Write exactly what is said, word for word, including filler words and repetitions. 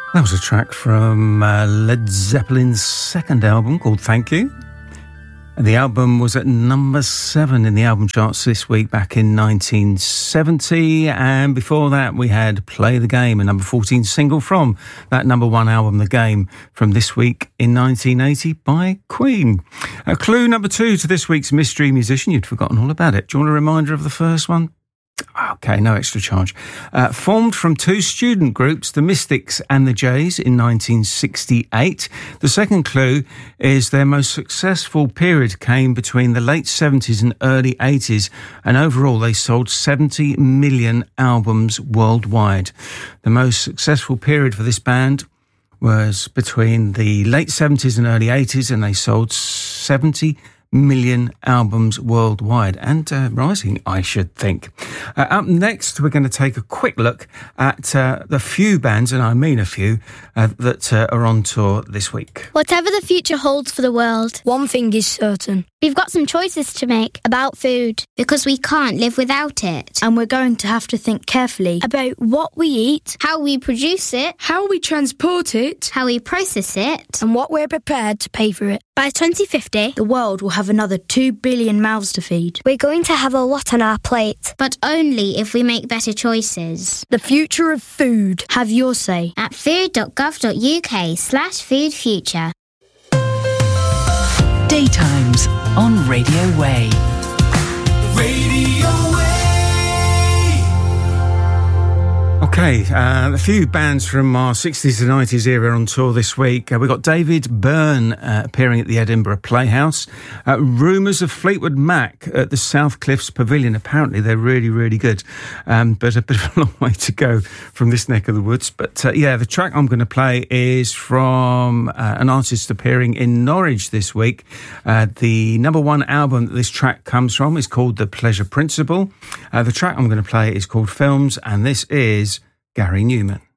That was a track from uh, Led Zeppelin's second album called Thank You. And the album was at number seven in the album charts this week back in nineteen seventy. And before that, we had Play the Game, a number fourteen single from that number one album, The Game, from this week in nineteen eighty by Queen. Uh, clue number two to this week's Mystery Musician. You'd forgotten all about it. Do you want a reminder of the first one? Okay, no extra charge. Uh, formed from two student groups, the Mystics and the Jays, in nineteen sixty-eight. The second clue is their most successful period came between the late seventies and early eighties, and overall they sold seventy million albums worldwide. The most successful period for this band was between the late seventies and early eighties, and they sold seventy million albums worldwide, and uh, rising, I should think. Uh, up next, we're going to take a quick look at uh, the few bands, and I mean a few, uh, that uh, are on tour this week. Whatever the future holds for the world, one thing is certain. We've got some choices to make about food, because we can't live without it. And we're going to have to think carefully about what we eat, how we produce it, how we transport it, how we process it, and what we're prepared to pay for it. By twenty fifty, the world will have another two billion mouths to feed. We're going to have a lot on our plate. But only if we make better choices. The future of food. Have your say at food.gov.uk slash food future. Daytimes on Radio Way. Radio Way. Okay, uh, a few bands from our sixties and nineties era on tour this week. Uh, we've got David Byrne uh, appearing at the Edinburgh Playhouse. Uh, rumours of Fleetwood Mac at the South Cliffs Pavilion. Apparently they're really, really good. Um, but a bit of a long way to go from this neck of the woods. But uh, yeah, the track I'm going to play is from uh, an artist appearing in Norwich this week. Uh, the number one album that this track comes from is called The Pleasure Principle. Uh, the track I'm going to play is called Films, and this is Gary Newman.